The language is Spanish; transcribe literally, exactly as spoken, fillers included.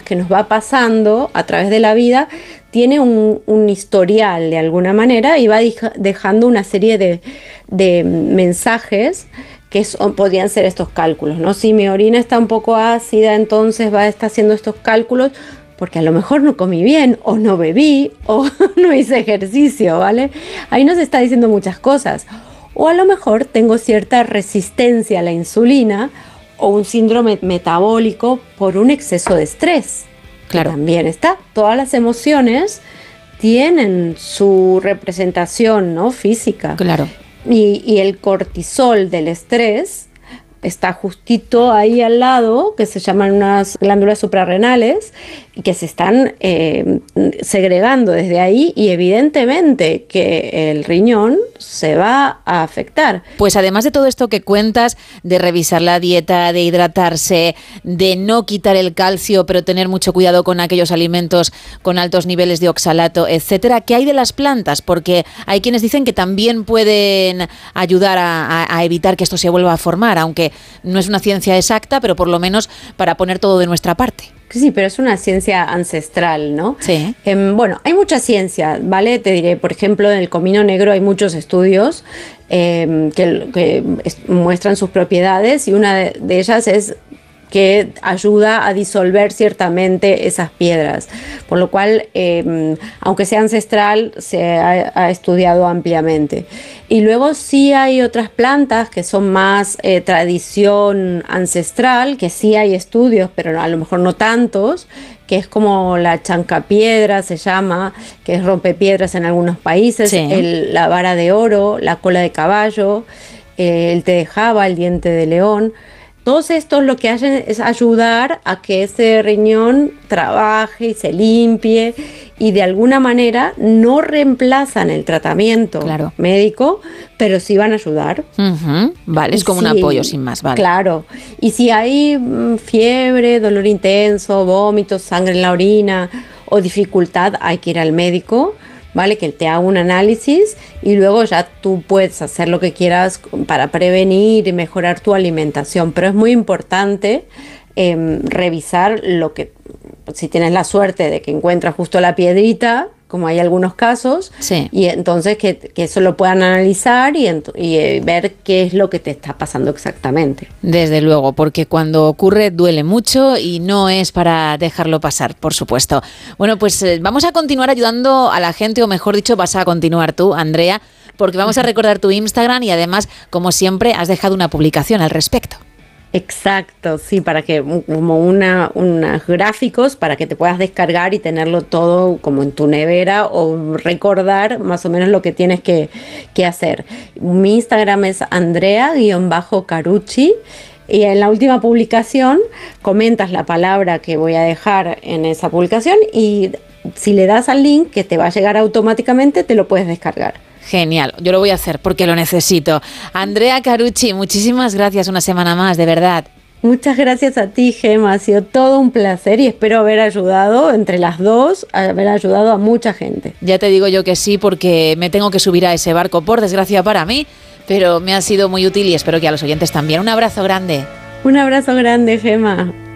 que nos va pasando a través de la vida tiene un, un historial de alguna manera y va dejando una serie de, de mensajes que son, podrían ser estos cálculos, ¿no? Si mi orina está un poco ácida, entonces va a estar haciendo estos cálculos porque a lo mejor no comí bien, o no bebí, o no hice ejercicio, ¿vale? Ahí nos está diciendo muchas cosas. O a lo mejor tengo cierta resistencia a la insulina o un síndrome metabólico por un exceso de estrés. Claro. Que también está. Todas las emociones tienen su representación, ¿no? Física. Claro. Y, y el cortisol del estrés está justito ahí al lado, que se llaman unas glándulas suprarrenales, y que se están eh, segregando desde ahí, y evidentemente que el riñón se va a afectar. Pues además de todo esto que cuentas, de revisar la dieta, de hidratarse, de no quitar el calcio, pero tener mucho cuidado con aquellos alimentos con altos niveles de oxalato, etcétera, ¿qué hay de las plantas? Porque hay quienes dicen que también pueden ayudar a, a, a evitar que esto se vuelva a formar, aunque no es una ciencia exacta, pero por lo menos para poner todo de nuestra parte. Sí, pero es una ciencia ancestral, ¿no? Sí. Eh, bueno, hay mucha ciencia, ¿vale? Te diré, por ejemplo, en el comino negro hay muchos estudios eh, que, que es, muestran sus propiedades, y una de, de ellas es que ayuda a disolver ciertamente esas piedras, por lo cual, eh, aunque sea ancestral, se ha, ha estudiado ampliamente. Y luego sí hay otras plantas que son más eh, tradición ancestral, que sí hay estudios, pero a lo mejor no tantos, que es como la chancapiedra, se llama, que es rompepiedras en algunos países, sí. el, la vara de oro, la cola de caballo, eh, el té de java, el diente de león. Todos estos lo que hacen es ayudar a que ese riñón trabaje y se limpie, y de alguna manera no reemplazan el tratamiento claro. médico, pero sí van a ayudar. Uh-huh. Vale, es como sí, un apoyo sin más, vale. Claro, y si hay mm, fiebre, dolor intenso, vómitos, sangre en la orina o dificultad, hay que ir al médico, ¿vale? Que te haga un análisis, y luego ya tú puedes hacer lo que quieras para prevenir y mejorar tu alimentación. Pero es muy importante eh, revisar lo que, si tienes la suerte de que encuentras justo la piedrita, como hay algunos casos, sí. y entonces que, que eso lo puedan analizar y, y eh, ver qué es lo que te está pasando exactamente. Desde luego, porque cuando ocurre duele mucho y no es para dejarlo pasar, por supuesto. Bueno, pues eh, vamos a continuar ayudando a la gente, o mejor dicho, vas a continuar tú, Andrea, porque vamos a recordar tu Instagram, y además, como siempre, has dejado una publicación al respecto. Exacto, sí, para que como una unos gráficos para que te puedas descargar y tenerlo todo como en tu nevera, o recordar más o menos lo que tienes que, que hacer. Mi Instagram es Andrea-Carucci, y en la última publicación comentas la palabra que voy a dejar en esa publicación, y si le das al link que te va a llegar automáticamente, te lo puedes descargar. Genial, yo lo voy a hacer porque lo necesito. Andrea Carucci, muchísimas gracias una semana más, de verdad. Muchas gracias a ti, Gemma, ha sido todo un placer, y espero haber ayudado, entre las dos, haber ayudado a mucha gente. Ya te digo yo que sí, porque me tengo que subir a ese barco, por desgracia para mí, pero me ha sido muy útil y espero que a los oyentes también. Un abrazo grande. Un abrazo grande, Gemma.